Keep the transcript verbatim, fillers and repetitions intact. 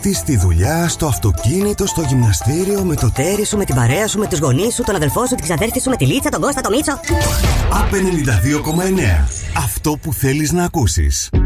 Τι στη δουλειά, στο αυτοκίνητο, στο γυμναστήριο, με το τέρι σου, με την παρέα σου, με τους γονείς σου, τον αδελφό σου, την ξαδέρφη σου, με τη Λίτσα, τον Κώστα, τον Μίτσο. Απ' ενενήντα δύο κόμμα εννέα. Αυτό που θέλεις να ακούσεις.